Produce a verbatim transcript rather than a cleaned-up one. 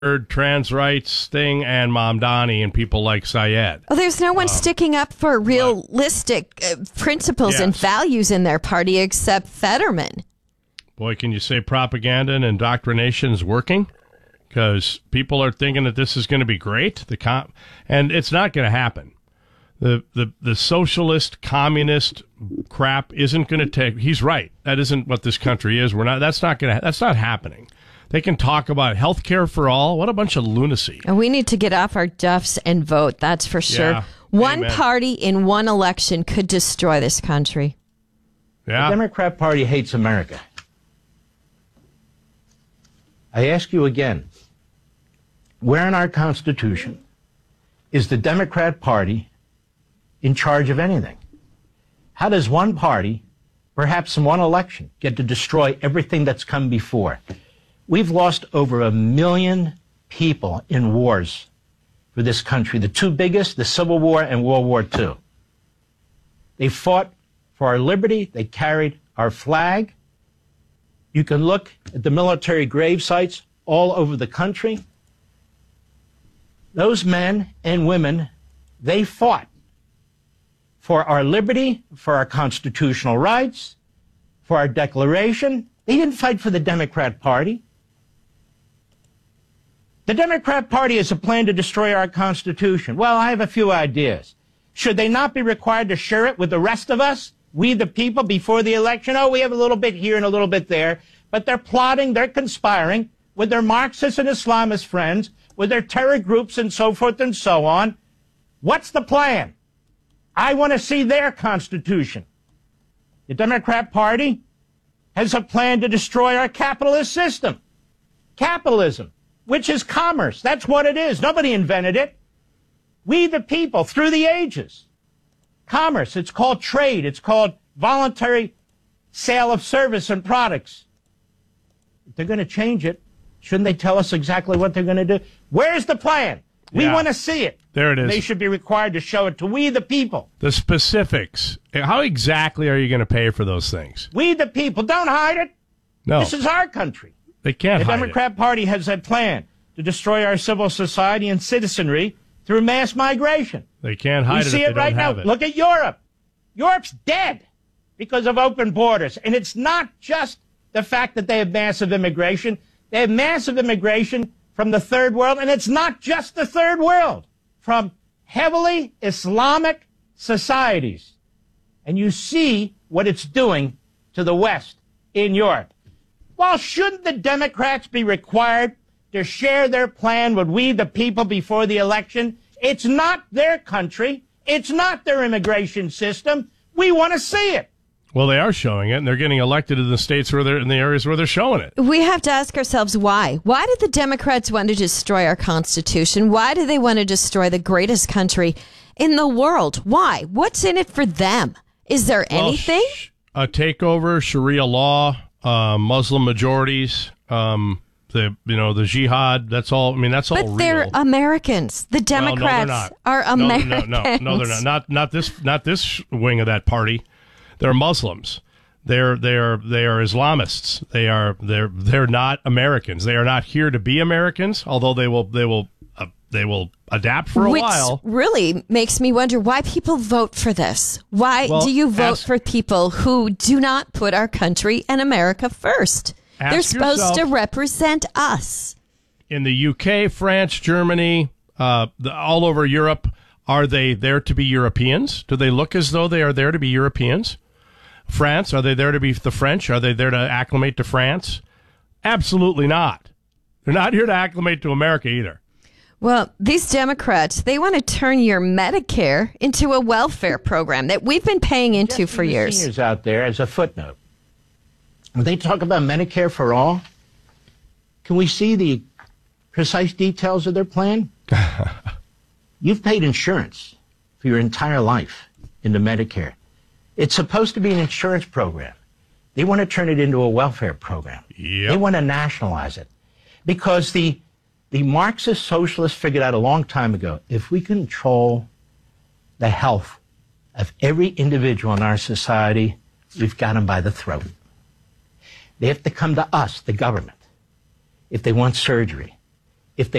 trans rights thing and Mamdani and people like Syed. Well, there's no one Um, sticking up for realistic uh, principles and Yes. values in their party except Fetterman. Boy, can you say propaganda and indoctrination is working? Because people are thinking that this is going to be great, the com- and it's not going to happen. The, the the socialist, communist crap isn't going to take. He's right. That isn't what this country is. We're not. That's not going to. That's not happening. They can talk about health care for all. What a bunch of lunacy. And we need to get off our duffs and vote. That's for sure. Yeah. One Amen. party in one election could destroy this country. Yeah. The Democrat Party hates America. I ask you again, where in our Constitution is the Democrat Party in charge of anything? How does one party, perhaps in one election, get to destroy everything that's come before? We've lost over a million people in wars for this country. The two biggest, the Civil War and World War Two. They fought for our liberty. They carried our flag. You can look at the military grave sites all over the country. Those men and women, they fought for our liberty, for our constitutional rights, for our Declaration. They didn't fight for the Democrat Party. The Democrat Party has a plan to destroy our Constitution. Well, I have a few ideas. Should they not be required to share it with the rest of us, we the people, before the election? Oh, we have a little bit here and a little bit there. But they're plotting, they're conspiring with their Marxist and Islamist friends, with their terror groups and so forth and so on. What's the plan? I want to see their Constitution. The Democrat Party has a plan to destroy our capitalist system. Capitalism, which is commerce. That's what it is. Nobody invented it. We the people, through the ages. Commerce, it's called trade. It's called voluntary sale of service and products. If they're going to change it, shouldn't they tell us exactly what they're going to do? Where's the plan? We Yeah. want to see it. There it is. They should be required to show it to we the people. The specifics. How exactly are you going to pay for those things? We the people. Don't hide it. No, This is our country. they can't The hide Democrat Party has a plan to destroy our civil society and citizenry through mass migration. it. They can't hide We it see if it they right don't now. have it. Look at Europe. Europe's dead because of open borders. And it's not just the fact that they have massive immigration. They have massive immigration from the third world. And it's not just the third world, from heavily Islamic societies. And you see what it's doing to the West in Europe. Well, shouldn't the Democrats be required to share their plan with we the people before the election? It's not their country. It's not their immigration system. We want to see it. Well, they are showing it, and they're getting elected in the states where they're in the areas where they're showing it. We have to ask ourselves why. Why did the Democrats want to destroy our Constitution? Why do they want to destroy the greatest country in the world? Why? What's in it for them? Is there Well, anything? sh- a takeover, Sharia law, uh, Muslim majorities, um, the you know the jihad. That's all. I mean, that's all But real. they're Americans. The Well, no, they're Democrats not. are No, Americans. No, no, no, they're not. Not not this not this wing of that party. They're Muslims. They're they're they are Islamists. They are they're they're not Americans. They are not here to be Americans. Although they will they will uh, they will adapt for a Which while. really makes me wonder why people vote for this. Why Well, do you vote ask- for people who do not put our country and America first? Ask They're supposed yourself- to represent us. In the U K, France, Germany, uh, the, all over Europe, are they there to be Europeans? Do they look as though they are there to be Europeans? France, are they there to be the French? Are they there to acclimate to France? Absolutely not. They're not here to acclimate to America either. Well, these Democrats, they want to turn your Medicare into a welfare program that we've been paying into Just for the years. Seniors out there, as a footnote, when they talk about Medicare for all, can we see the precise details of their plan? You've paid insurance for your entire life into Medicare. It's supposed to be an insurance program. They want to turn it into a welfare program. Yep. They want to nationalize it because the the Marxist socialists figured out a long time ago, if we control the health of every individual in our society, we've got them by the throat. They have to come to us, the government, if they want surgery.